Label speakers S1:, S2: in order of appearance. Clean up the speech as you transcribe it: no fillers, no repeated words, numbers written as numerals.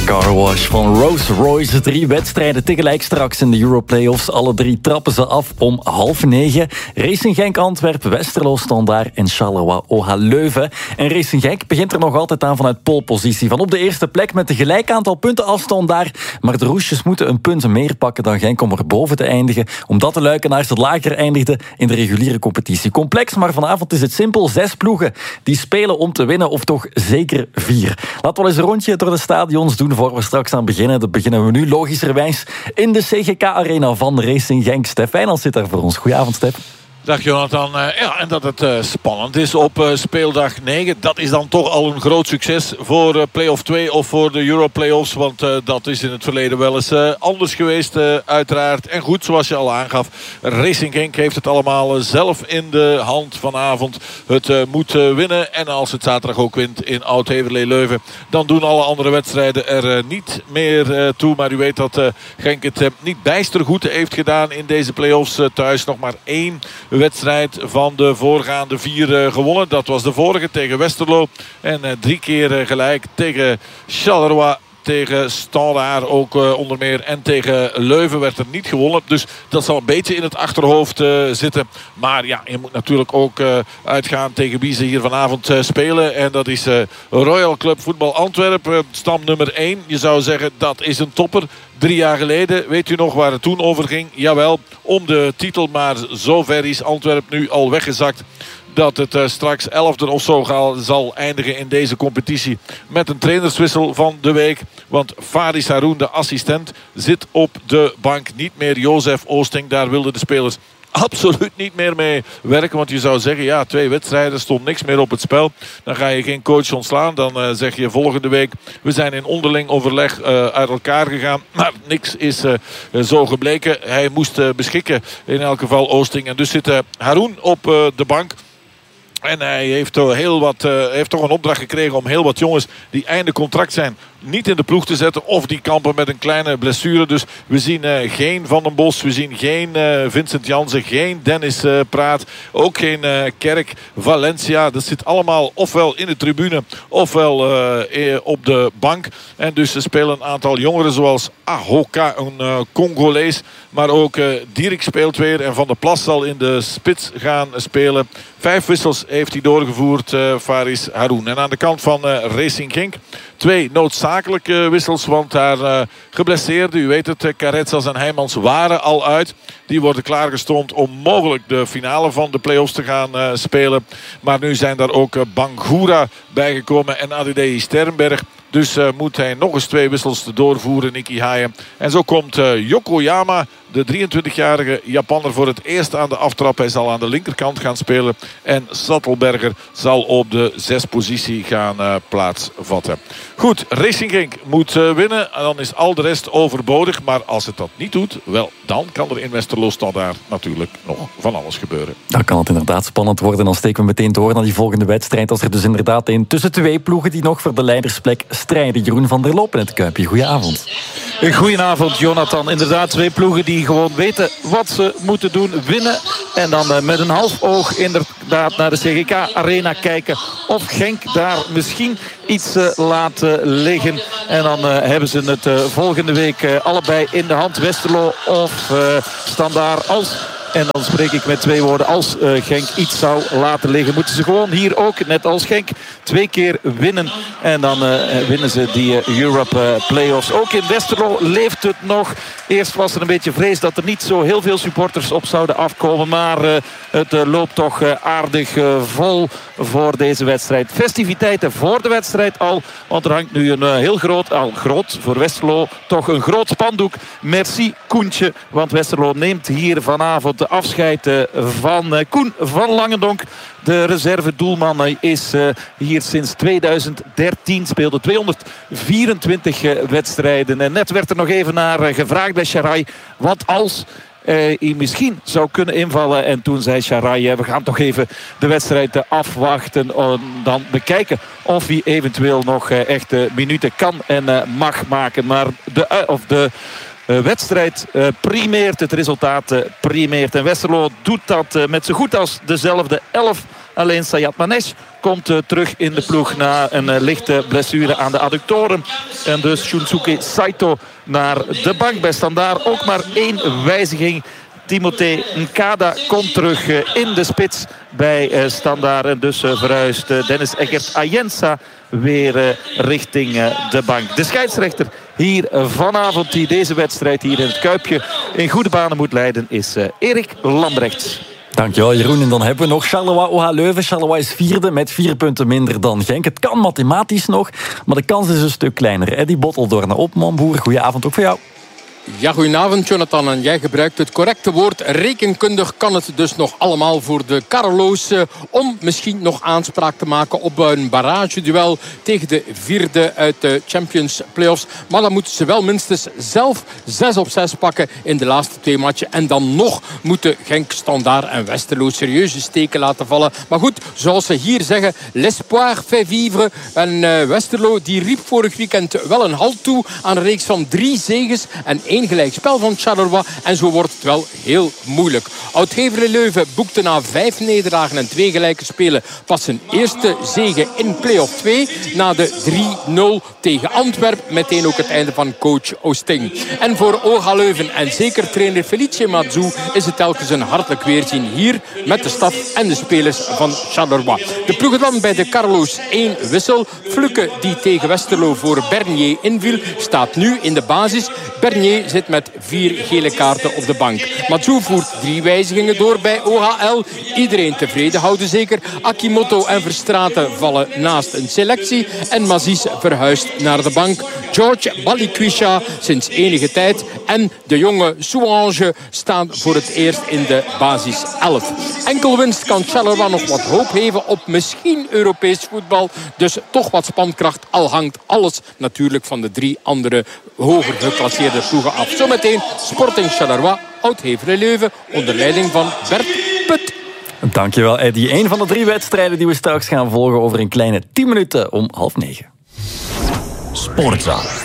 S1: Car Wash van Rolls Royce. 3 wedstrijden tegelijk straks in de Europlayoffs. Alle 3 trappen ze af om 8:30. Racing Genk Antwerpen, Westerlo Standaard en Charleroi OH Leuven. En Racing Genk begint er nog altijd aan vanuit polepositie. Van op de eerste plek met een gelijk aantal punten als Standaard. Maar de Roesjes moeten een punt meer pakken dan Genk om er boven te eindigen. Omdat de Luikenaars het lager eindigden in de reguliere competitie. Complex, maar vanavond is het simpel. 6 ploegen die spelen om te winnen, of toch zeker 4. Laten we eens een rondje door de stadions doen voor we straks aan beginnen. Dat beginnen we nu logischerwijs in de CGK-arena van Racing Genk. Stef Wijnands zit daar voor ons. Goedenavond, Stef.
S2: Dag Jonathan. En dat het spannend is op speeldag 9. Dat is dan toch al een groot succes voor play-off 2 of voor de Euro-playoffs. Want dat is in het verleden wel eens anders geweest uiteraard. En goed, zoals je al aangaf, Racing Genk heeft het allemaal zelf in de hand vanavond. Het moet winnen. En als het zaterdag ook wint in Oud-Heverlee-Leuven, dan doen alle andere wedstrijden er niet meer toe. Maar u weet dat Genk het niet bijster goed heeft gedaan in deze play-offs thuis. Nog maar 1 wedstrijd van de voorgaande 4 gewonnen. Dat was de vorige tegen Westerlo. En 3 keer gelijk tegen Charleroi. Tegen Standaard ook onder meer. En tegen Leuven werd er niet gewonnen. Dus dat zal een beetje in het achterhoofd zitten. Maar ja, je moet natuurlijk ook uitgaan tegen wie ze hier vanavond spelen. En dat is Royal Club Voetbal Antwerpen. Stam nummer 1. Je zou zeggen dat is een topper. 3 jaar geleden, weet u nog waar het toen over ging? Jawel, om de titel. Maar zover is Antwerpen nu al weggezakt dat het straks 11e of zo zal eindigen in deze competitie. Met een trainerswissel van de week. Want Faris Haroun, de assistent, zit op de bank. Niet meer Jozef Oosting. Daar wilden de spelers absoluut niet meer mee werken. Want je zou zeggen, ja, 2 wedstrijden, stond niks meer op het spel. Dan ga je geen coach ontslaan. Dan zeg je volgende week, we zijn in onderling overleg uit elkaar gegaan. Maar niks is zo gebleken. Hij moest beschikken, in elk geval Oosting. En dus zit Haroun op de bank. En hij heeft toch een opdracht gekregen om heel wat jongens die einde contract zijn niet in de ploeg te zetten. Of die kampen met een kleine blessure. Dus we zien geen Van den Bos. We zien geen Vincent Jansen. Geen Dennis Praat. Ook geen Kerk. Valencia. Dat zit allemaal ofwel in de tribune. Ofwel op de bank. En dus spelen een aantal jongeren zoals Ahoka, een Congolees. Maar ook Dierik speelt weer. En Van der Plas zal in de spits gaan spelen. 5 wissels heeft hij doorgevoerd, Faris Haroun. En aan de kant van Racing Genk 2 noodzakelijke wissels. Want haar geblesseerden, u weet het, Caretsas en Heijmans waren al uit. Die worden klaargestoomd om mogelijk de finale van de play-offs te gaan spelen. Maar nu zijn daar ook Bangura bijgekomen en Adedei Sternberg. Dus moet hij nog eens 2 wissels doorvoeren, Nicky Haaien. En zo komt Yokoyama, de 23-jarige Japanner, voor het eerst aan de aftrap. Hij zal aan de linkerkant gaan spelen. En Sattelberger zal op de 6 positie gaan plaatsvatten. Goed, Racing Genk moet winnen. En dan is al de rest overbodig. Maar als het dat niet doet, wel, dan kan er in Westerlo Standaard natuurlijk nog van alles gebeuren.
S1: Dan kan het inderdaad spannend worden. Dan steken we meteen door naar die volgende wedstrijd. Als er dus inderdaad een tussen 2 ploegen die nog voor de leidersplek strijden. Jeroen van der Loop in het Kuipje. Goedenavond.
S3: Goedenavond, Jonathan. Inderdaad, 2 ploegen die gewoon weten wat ze moeten doen. Winnen. En dan met een half oog inderdaad naar de CGK-arena kijken. Of Genk daar misschien iets laat liggen. En dan hebben ze het volgende week allebei in de hand. Westerlo of Standaard. En dan spreek ik met 2 woorden. Als Genk iets zou laten liggen, moeten ze gewoon hier ook, net als Genk, 2 keer winnen. En dan winnen ze die Europe Playoffs. Ook in Westerlo leeft het nog. Eerst was er een beetje vrees dat er niet zo heel veel supporters op zouden afkomen. Maar het loopt toch aardig vol voor deze wedstrijd. Festiviteiten voor de wedstrijd al. Want er hangt nu een heel groot voor Westerlo, toch een groot spandoek. Merci Koentje. Want Westerlo neemt hier vanavond de afscheid van Koen van Langendonk. De reserve-doelman is hier sinds 2013. Speelde 224 wedstrijden. En net werd er nog even naar gevraagd bij Sharai. Wat als hij misschien zou kunnen invallen. En toen zei Sharai, we gaan toch even de wedstrijd afwachten. Dan bekijken of hij eventueel nog echt minuten kan en mag maken. Maar de wedstrijd primeert, het resultaat primeert. En Westerlo doet dat met zo goed als dezelfde 11 Alleen Sayat Manesh komt terug in de ploeg na een lichte blessure aan de adductoren. En dus Shunsuke Saito naar de bank. Bij Standaard ook maar 1 wijziging. Timothée Nkada komt terug in de spits bij Standaard. En dus verhuist Dennis Eggert Ayensa weer richting de bank. De scheidsrechter hier vanavond die deze wedstrijd hier in het Kuipje in goede banen moet leiden is Erik Lambrechts.
S1: Dankjewel Jeroen. En dan hebben we nog Charleroi OH Leuven. Charleroi is 4e met 4 punten minder dan Genk. Het kan mathematisch nog, maar de kans is een stuk kleiner. Eddie Botteldoorn op Mamboer. Goedenavond ook voor jou.
S4: Ja, goedenavond Jonathan. En jij gebruikt het correcte woord. Rekenkundig kan het dus nog allemaal voor de Carolo's om misschien nog aanspraak te maken op een barrageduel tegen de 4e uit de Champions Playoffs. Maar dan moeten ze wel minstens zelf 6 op 6 pakken in de laatste 2 matchen. En dan nog moeten Genk, Standaard en Westerlo serieuze steken laten vallen. Maar goed, zoals ze hier zeggen, l'espoir fait vivre. En Westerlo die riep vorig weekend wel een halt toe aan een reeks van 3 zeges en 1 gelijkspel van Charleroi. En zo wordt het wel heel moeilijk. Oud-Heverlee-Leuven boekte na 5 nederlagen en 2 gelijke spelen pas zijn eerste zege in play-off 2. Na de 3-0 tegen Antwerpen. Meteen ook het einde van coach Oosting. En voor OH Leuven en zeker trainer Felice Mazou is het telkens een hartelijk weerzien hier met de staf en de spelers van Charleroi. De ploegen dan bij de Carlo's 1 wissel. Fluke die tegen Westerlo voor Bernier inviel staat nu in de basis. Bernier zit met 4 gele kaarten op de bank. Mazou voert 3 wijzigingen door bij OHL. Iedereen tevreden houden zeker. Akimoto en Verstraeten vallen naast een selectie. En Mazis verhuist naar de bank. George Balikwisha sinds enige tijd. En de jonge Souange staan voor het eerst in de basis 11. Enkel winst kan Charleroi nog wat hoop geven op misschien Europees voetbal. Dus toch wat spankracht. Al hangt alles natuurlijk van de 3 andere hoger geclasseerde ploegen af. Zometeen Sporting Charleroi, Oud-Heverlee-Leuven onder leiding van Bert Put.
S1: Dankjewel Eddie. Een van de 3 wedstrijden die we straks gaan volgen over een kleine 10 minuten om 8:30.
S5: Sportza.